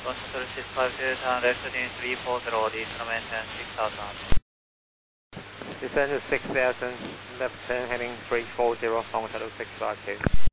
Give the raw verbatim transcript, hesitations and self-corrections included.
Control six five zero, turn left heading three four zero, descend maintenance six thousand. Descend to six thousand, left turn heading three four zero, Hotel six five two.